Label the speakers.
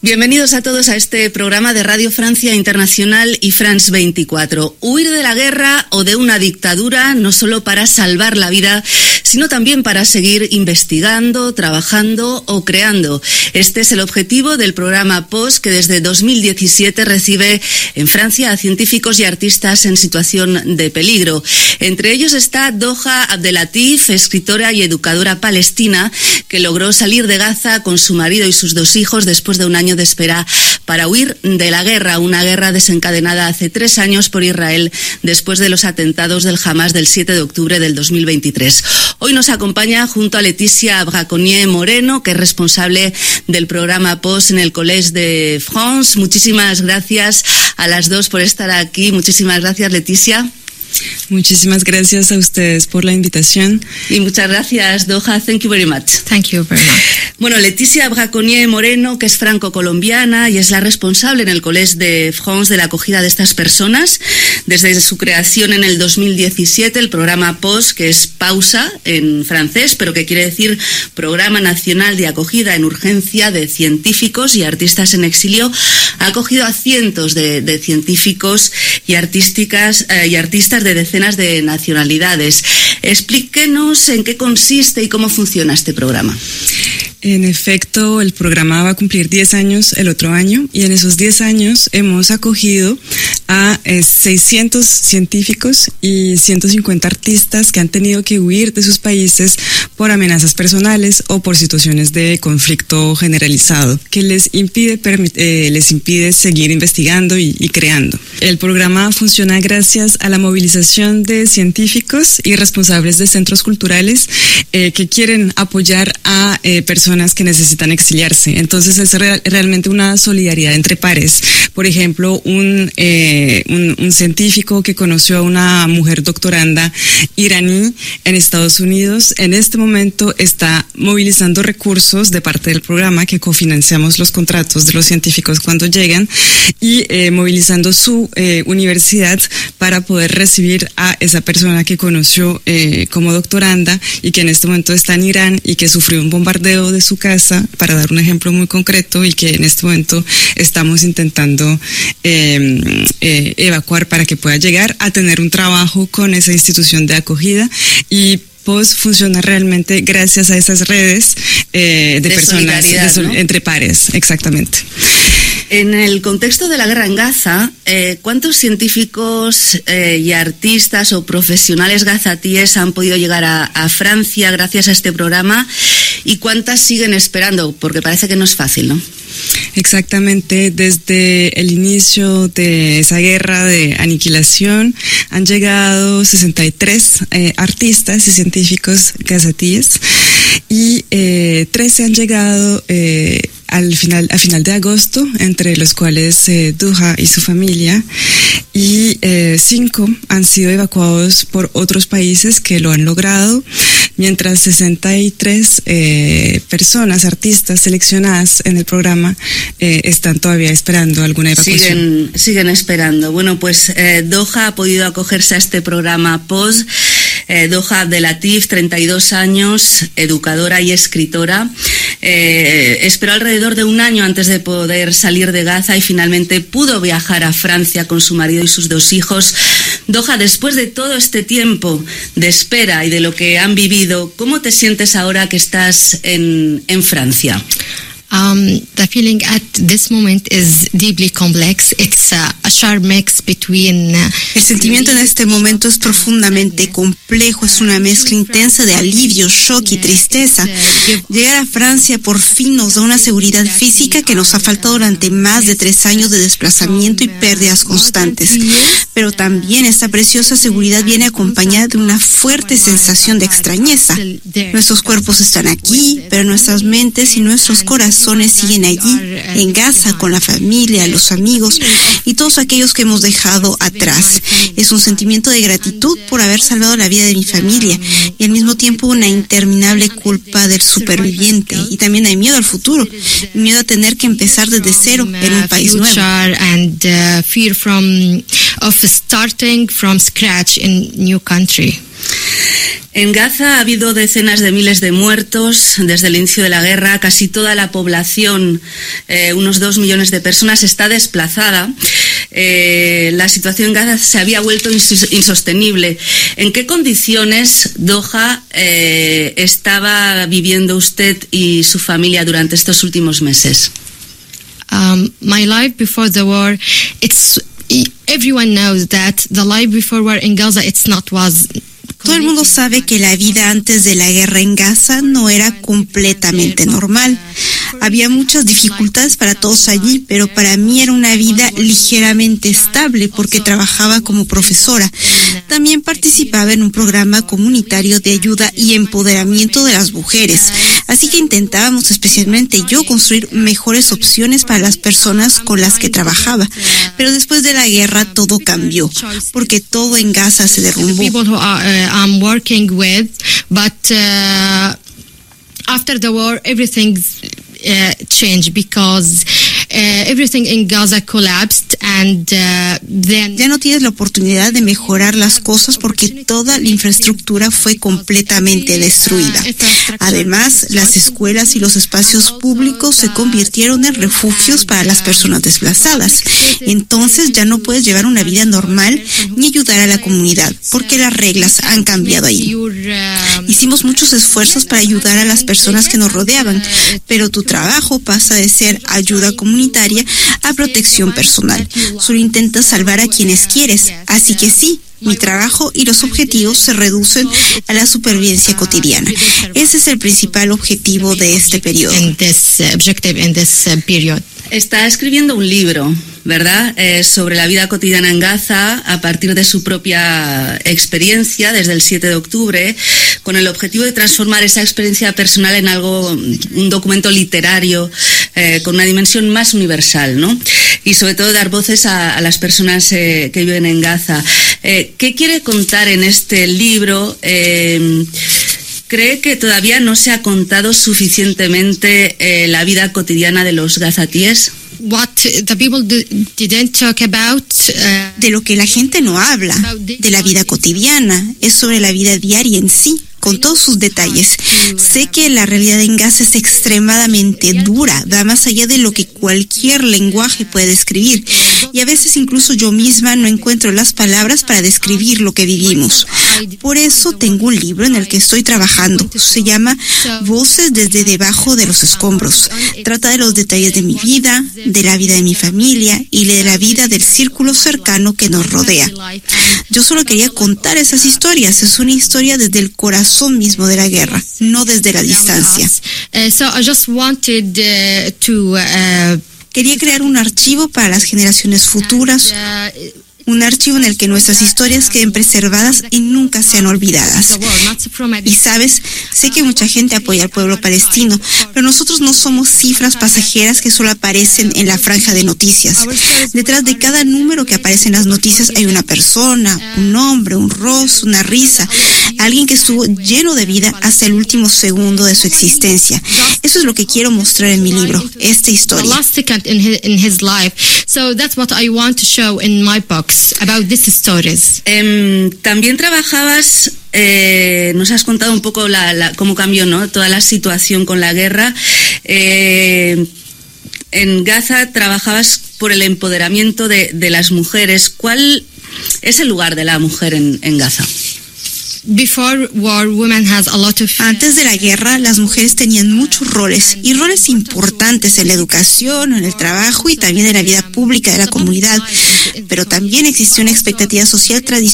Speaker 1: Bienvenidos a todos a este programa de Radio Francia Internacional y France 24. Huir de la guerra o de una dictadura no solo para salvar la vida, sino también para seguir investigando, trabajando o creando. Este es el objetivo del programa POS, que desde 2017 recibe en Francia a científicos y artistas en situación de peligro. Entre ellos está Doha Abdelatif, escritora y educadora palestina, que logró salir de Gaza con su marido y sus 2 hijos después de un año de espera para huir de la guerra, una guerra desencadenada hace 3 años por Israel después de los atentados del Hamas del 7 de octubre del 2023. Hoy nos acompaña junto a Leticia Braconnier Moreno, que es responsable del programa POS en el Collège de France. Muchísimas gracias a las dos por estar aquí. Muchísimas gracias, Leticia.
Speaker 2: Muchísimas gracias a ustedes por la invitación.
Speaker 1: Y muchas gracias, Doha. Thank you very much.
Speaker 3: Thank you very much.
Speaker 1: Bueno, Leticia Braconnier Moreno, que es franco-colombiana y es la responsable en el Collège de France de la acogida de estas personas. Desde su creación en el 2017, el programa POS, que es pausa en francés, pero que quiere decir Programa Nacional de Acogida en Urgencia de Científicos y Artistas en Exilio, ha acogido a cientos de científicos y artistas de decenas de nacionalidades. Explíquenos en qué consiste y cómo funciona este programa.
Speaker 2: En efecto, el programa va a cumplir 10 años el otro año, y en esos 10 años hemos acogido a 600 científicos y 150 artistas que han tenido que huir de sus países por amenazas personales o por situaciones de conflicto generalizado que les impide seguir investigando y creando. El programa funciona gracias a la movilización de científicos y responsables de centros culturales que quieren apoyar a personas que necesitan exiliarse. Entonces es realmente una solidaridad entre pares. Por ejemplo, un científico que conoció a una mujer doctoranda iraní en Estados Unidos, en este momento está movilizando recursos de parte del programa, que cofinanciamos los contratos de los científicos cuando llegan, y movilizando su universidad para poder recibir a esa persona que conoció como doctoranda y que en este momento está en Irán y que sufrió un bombardeo de su casa, para dar un ejemplo muy concreto, y que en este momento estamos intentando evacuar para que pueda llegar a tener un trabajo con esa institución de acogida. Y POS funciona realmente gracias a esas redes de personas
Speaker 1: ¿no?
Speaker 2: Entre pares, exactamente.
Speaker 1: En el contexto de la guerra en Gaza, ¿cuántos científicos y artistas o profesionales gazatíes han podido llegar a Francia gracias a este programa? ¿Y cuántas siguen esperando? Porque parece que no es fácil, ¿no?
Speaker 2: Exactamente, desde el inicio de esa guerra de aniquilación han llegado 63 artistas y científicos gazatíes, y 13 han llegado a final de agosto, entre los cuales Doha y su familia, y 5 han sido evacuados por otros países que lo han logrado, mientras 63 personas, artistas seleccionadas en el programa, están todavía esperando alguna evacuación.
Speaker 1: Siguen esperando. Bueno, pues Doha ha podido acogerse a este programa POS. Doha Abdelatif, 32 años, educadora y escritora. Esperó alrededor de un año antes de poder salir de Gaza y finalmente pudo viajar a Francia con su marido y sus 2 hijos. Doha, después de todo este tiempo de espera y de lo que han vivido, ¿cómo te sientes ahora que estás en Francia?
Speaker 3: The feeling at this moment is deeply complex. It's a sharp mix between
Speaker 4: El sentimiento en este momento es profundamente complejo, es una mezcla intensa de alivio, shock y tristeza. Llegar a Francia por fin nos da una seguridad física que nos ha faltado durante más de 3 años de desplazamiento y pérdidas constantes. Pero también esta preciosa seguridad viene acompañada de una fuerte sensación de extrañeza. Nuestros cuerpos están aquí, pero nuestras mentes y nuestros corazones siguen allí, en Gaza, con la familia, los amigos y todos aquellos que hemos dejado atrás. Es un sentimiento de gratitud por haber salvado la vida de mi familia y al mismo tiempo una interminable culpa del superviviente, y también hay miedo al futuro, miedo a tener que empezar desde cero en un país nuevo.
Speaker 3: And fear of starting from scratch in new country.
Speaker 1: En Gaza ha habido decenas de miles de muertos desde el inicio de la guerra. Casi toda la población, unos 2 millones de personas, está desplazada. La situación en Gaza se había vuelto insostenible. ¿En qué condiciones, Doha, estaba viviendo usted y su familia durante estos últimos meses?
Speaker 3: My life before the war, everyone knows that the life before war in Gaza,
Speaker 4: Todo el mundo sabe que la vida antes de la guerra en Gaza no era completamente normal. Había muchas dificultades para todos allí, pero para mí era una vida ligeramente estable porque trabajaba como profesora. También participaba en un programa comunitario de ayuda y empoderamiento de las mujeres. Así que intentábamos, especialmente yo, construir mejores opciones para las personas con las que trabajaba. Pero después de la guerra todo cambió, porque todo en Gaza se derrumbó.
Speaker 3: I'm working with, but after the war, everything's changed because everything in Gaza collapsed, and then
Speaker 4: ya no tienes la oportunidad de mejorar las cosas porque toda la infraestructura fue completamente destruida. Además, las escuelas y los espacios públicos se convirtieron en refugios para las personas desplazadas. Entonces ya no puedes llevar una vida normal ni ayudar a la comunidad porque las reglas han cambiado ahí. Hicimos muchos esfuerzos para ayudar a las personas que nos rodeaban, pero tu trabajo pasa de ser ayuda comunitaria a protección personal. Solo intentas salvar a quienes quieres. Así que sí, mi trabajo y los objetivos se reducen a la supervivencia cotidiana. Ese es el principal objetivo de este periodo.
Speaker 1: Está escribiendo un libro, ¿verdad?, sobre la vida cotidiana en Gaza a partir de su propia experiencia desde el 7 de octubre, con el objetivo de transformar esa experiencia personal en un documento literario con una dimensión más universal, ¿no? Y sobre todo dar voces a las personas que viven en Gaza. ¿Qué quiere contar en este libro? ¿Cree que todavía no se ha contado suficientemente la vida cotidiana de los gazatíes?
Speaker 4: De lo que la gente no habla, de la vida cotidiana, es sobre la vida diaria en sí, con todos sus detalles. Sé que la realidad en Gaza es extremadamente dura, va más allá de lo que cualquier lenguaje puede describir, y a veces incluso yo misma no encuentro las palabras para describir lo que vivimos. Por eso tengo un libro en el que estoy trabajando, se llama Voces desde debajo de los escombros. Trata de los detalles de mi vida, de la vida de mi familia y de la vida del círculo cercano que nos rodea. Yo solo quería contar esas historias, es una historia desde el corazón mismo de la guerra, no desde la distancia. Quería crear un archivo para las generaciones futuras, un archivo en el que nuestras historias queden preservadas y nunca sean olvidadas. Y sabes, sé que mucha gente apoya al pueblo palestino, pero nosotros no somos cifras pasajeras que solo aparecen en la franja de noticias. Detrás de cada número que aparece en las noticias hay una persona, un nombre, un rostro, una risa, alguien que estuvo lleno de vida hasta el último segundo de su existencia. Eso es lo que quiero mostrar en mi libro, esta historia.
Speaker 3: About these stories.
Speaker 1: También trabajabas, nos has contado un poco cómo cambió, ¿no?, toda la situación con la guerra. En Gaza trabajabas por el empoderamiento de las mujeres. ¿Cuál es el lugar de la mujer en Gaza?
Speaker 4: Antes de la guerra, las mujeres tenían muchos roles, y roles importantes en la educación, en el trabajo y también en la vida pública de la comunidad. Pero también existía una expectativa social tradicional